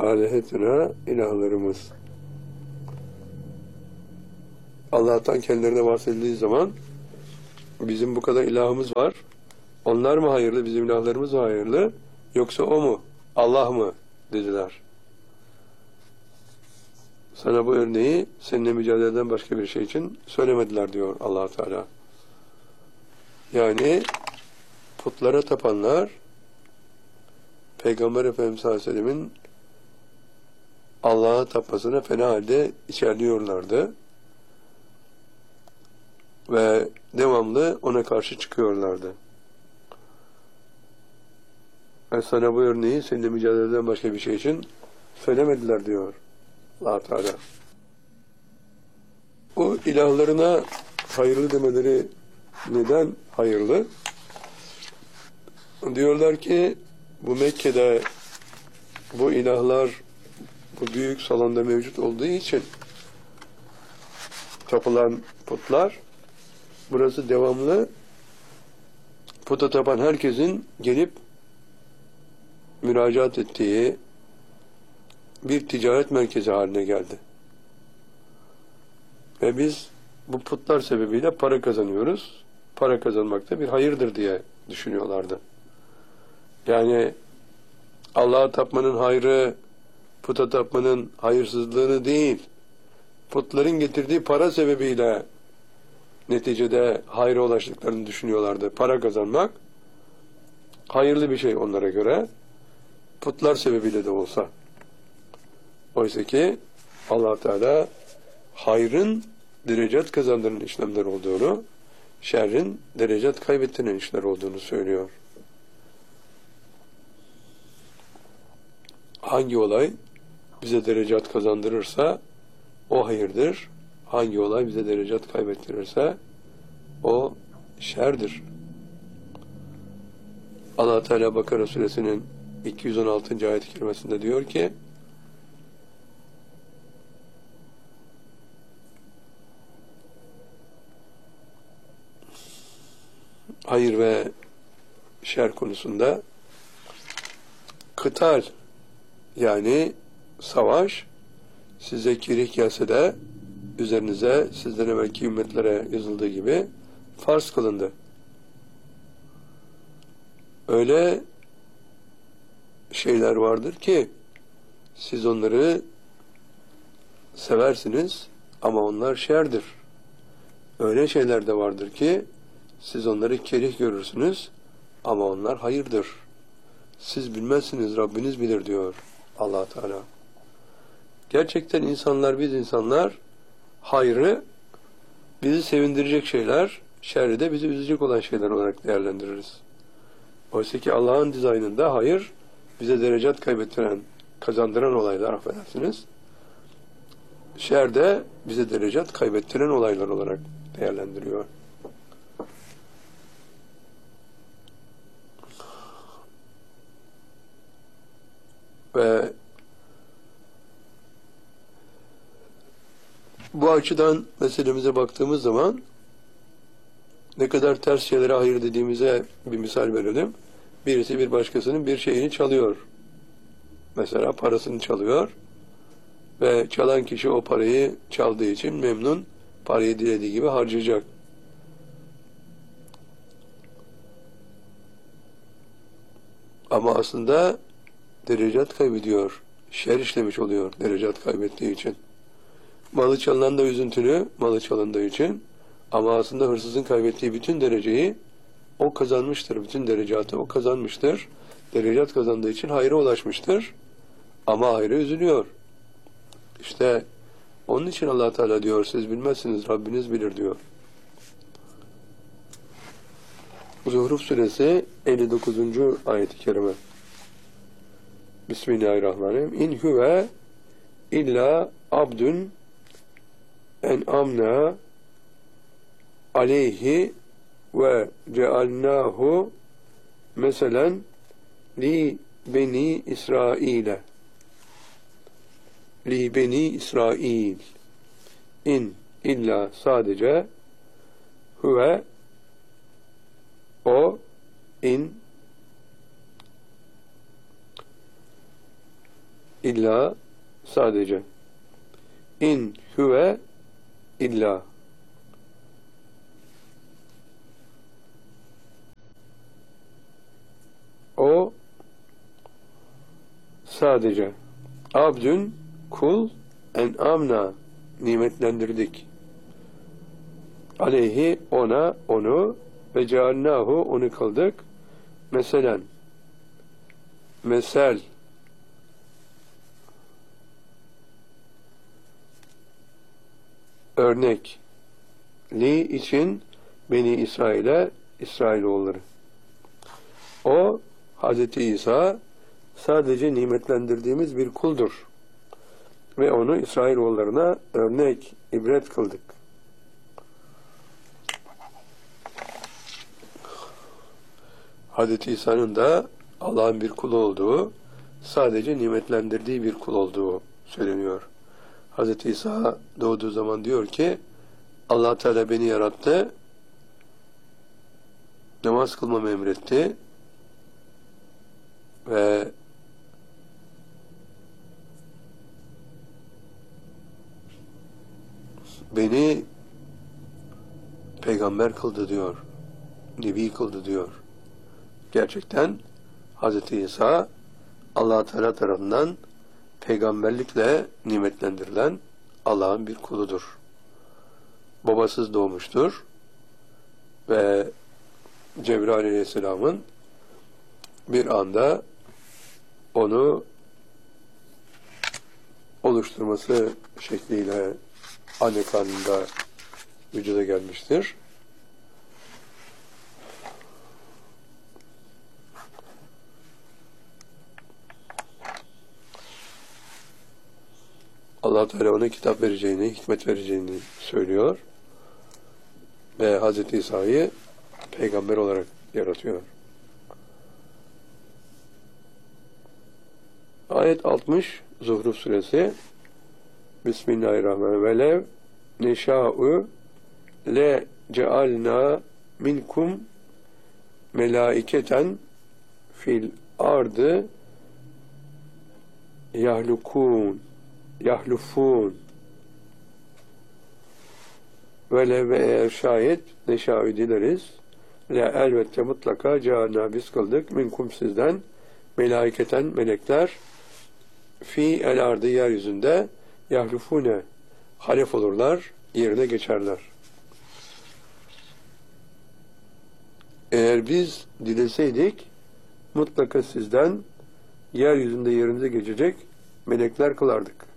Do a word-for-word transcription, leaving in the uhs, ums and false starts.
alehetuna ilahlarımız. Allah'tan kendilerine bahsedildiği zaman bizim bu kadar ilahımız var. Onlar mı hayırlı, bizim ilahlarımız mı hayırlı? Yoksa o mu? Allah mı? Dediler. Sana bu örneği seninle mücadeleden başka bir şey için söylemediler diyor Allah Teala. Yani putlara tapanlar Peygamber Efendimiz sallallahu aleyhi ve sellemin Allah'a tapmasına fena halde içerliyorlardı. Ve devamlı ona karşı çıkıyorlardı. Ve sana bu örneği seninle mücadeleden başka bir şey için söylemediler diyor Allah Teala. O ilahlarına hayırlı demeleri neden hayırlı? Diyorlar ki bu Mekke'de bu ilahlar bu büyük salonda mevcut olduğu için tapılan putlar burası devamlı puta tapan herkesin gelip müracaat ettiği bir ticaret merkezi haline geldi. Ve biz bu putlar sebebiyle para kazanıyoruz. Para kazanmak da bir hayırdır diye düşünüyorlardı. Yani Allah'a tapmanın hayrı, puta tapmanın hayırsızlığını değil, putların getirdiği para sebebiyle neticede hayra ulaştıklarını düşünüyorlardı. Para kazanmak hayırlı bir şey onlara göre, putlar sebebiyle de olsa. Oysa ki Allah Teala hayrın derecat kazandıran işlemler olduğunu, şerrin derecat kaybettiren işler olduğunu söylüyor. Hangi olay bize derecat kazandırırsa o hayırdır. Hangi olay bize derecat kaybettirirse o şerdir. Allah Teala Bakara suresinin iki yüz on altıncı ayet-i kerimesinde diyor ki hayır ve şer konusunda kıtal yani savaş size kerih gelse de üzerinize sizden evvelki ümmetlere yazıldığı gibi farz kılındı. Öyle şeyler vardır ki siz onları seversiniz ama onlar şerdir. Öyle şeyler de vardır ki siz onları kerih görürsünüz ama onlar hayırdır. Siz bilmezsiniz, Rabbiniz bilir diyor Allah Teala. Gerçekten insanlar, biz insanlar hayrı bizi sevindirecek şeyler, şerri de bizi üzecek olan şeyler olarak değerlendiririz. Oysa ki Allah'ın dizaynında hayır bize derecat kaybettiren, kazandıran olaylar, affedersiniz. Şer de bize derecat kaybettiren olaylar olarak değerlendiriyor. Ve bu açıdan meselemize baktığımız zaman ne kadar ters şeylere hayır dediğimize bir misal verelim. Birisi bir başkasının bir şeyini çalıyor. Mesela parasını çalıyor ve çalan kişi o parayı çaldığı için memnun, parayı dilediği gibi harcayacak. Ama aslında derecat kaybediyor, şer işlemiş oluyor derecat kaybettiği için. Malı çalınan da üzüntülü, malı çalındığı için, ama aslında hırsızın kaybettiği bütün dereceyi o kazanmıştır, bütün derecatı o kazanmıştır. Derecat kazandığı için hayra ulaşmıştır. Ama hayra üzülüyor. İşte onun için Allah Teala diyor, siz bilmezsiniz, Rabbiniz bilir diyor. Zuhruf suresi elli dokuzuncu ayet-i kerime. Bismillahirrahmanirrahim. İn huve illa abdun en'amna aleyhi ve cealnahu meselen li beni İsrail'e li beni İsrail in illa sadece huve o in illa sadece. İn huve illa. O sadece. Abdün kul en'amna nimetlendirdik. Aleyhi ona onu ve cealnahu onu kıldık. Meselen mesel örnek li için Beni İsrail'e İsrailoğulları. O Hazreti İsa sadece nimetlendirdiğimiz bir kuldur. Ve onu İsrailoğullarına örnek, ibret kıldık. Hazreti İsa'nın da Allah'ın bir kulu olduğu, sadece nimetlendirdiği bir kul olduğu söyleniyor. Hazreti İsa doğduğu zaman diyor ki, Allah Teala beni yarattı, namaz kılmamı emretti ve beni peygamber kıldı diyor, nebi kıldı diyor. Gerçekten Hazreti İsa Allah Teala tarafından peygamberlikle nimetlendirilen Allah'ın bir kuludur. Babasız doğmuştur ve Cebrail Aleyhisselam'ın bir anda onu oluşturması şekliyle anne karnında vücuda gelmiştir. Allah Teala ona kitap vereceğini, hikmet vereceğini söylüyor ve Hazreti İsa'yı peygamber olarak yaratıyor. Ayet altmış Zuhruf suresi. Bismillahirrahmanirrahim. Velev neşâ'u le cealna minkum melaiketen fil ardı yahlukûn yahlufun velev ve eğer şayet neşâ'u dileriz le elbette mutlaka cealna biz kıldık minkum sizden melaiketen melekler fi el ardı yeryüzünde yahlufune halef olurlar, yerine geçerler. Eğer biz dileseydik mutlaka sizden yeryüzünde yerinize geçecek melekler kılardık.